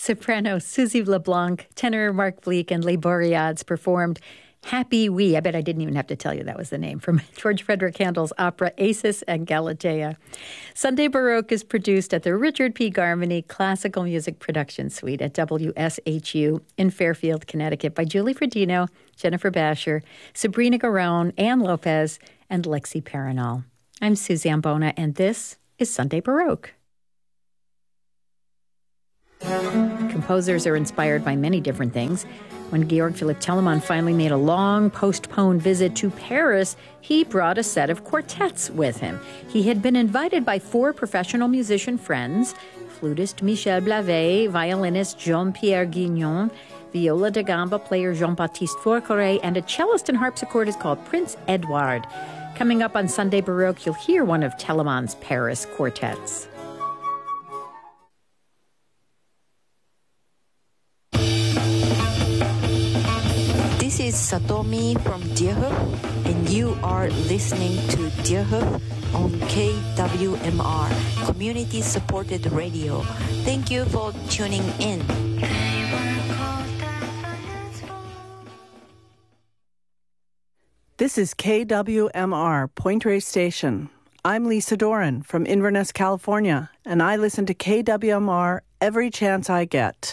Soprano Susie LeBlanc, tenor Mark Bleek, and Les Boreads performed Happy We. I bet I didn't even have to tell you that was the name, from George Frederick Handel's opera Acis and Galatea. Sunday Baroque is produced at the Richard P. Garmany Classical Music Production Suite at WSHU in Fairfield, Connecticut by Julie Fredino, Jennifer Basher, Sabrina Garone, Ann Lopez, and Lexi Paranol. I'm Suzanne Bona, and this is Sunday Baroque. Composers are inspired by many different things. When Georg Philipp Telemann finally made a long postponed visit to Paris, he brought a set of quartets with him. He had been invited by 4 professional musician friends: flutist Michel Blavet, violinist Jean-Pierre Guignon, viola da gamba player Jean-Baptiste Fourcret, and a cellist and harpsichordist called Prince Edward. Coming up on Sunday Baroque, you'll hear one of Telemann's Paris quartets. This is Satomi from Deerhoof, and you are listening to Deerhoof on KWMR, community-supported radio. Thank you for tuning in. This is KWMR, Point Reyes Station. I'm Lisa Doran from Inverness, California, and I listen to KWMR every chance I get.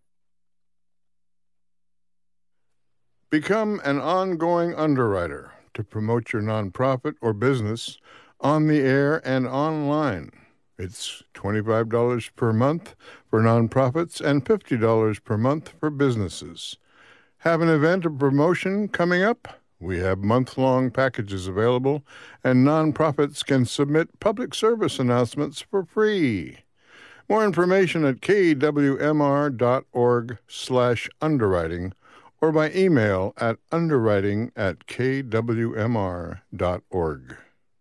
Become an ongoing underwriter to promote your nonprofit or business on the air and online. It's $25 per month for nonprofits and $50 per month for businesses. Have an event or promotion coming up? We have month-long packages available, and nonprofits can submit public service announcements for free. More information at kwmr.org/underwriting or by email at underwriting@kwmr.org.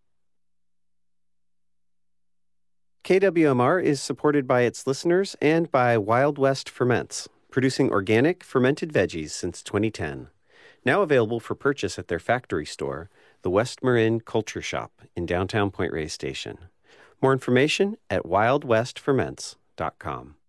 KWMR is supported by its listeners and by Wild West Ferments, producing organic fermented veggies since 2010. Now available for purchase at their factory store, the West Marin Culture Shop in downtown Point Reyes Station. More information at wildwestferments.com.